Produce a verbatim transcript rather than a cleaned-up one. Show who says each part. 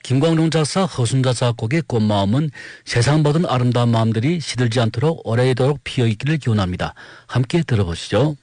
Speaker 1: 김광룡 작사, 허순자 작곡의 꽃마음은 세상 모든 아름다운 마음들이 시들지 않도록 오래도록 피어있기를 기원합니다. 함께 들어보시죠.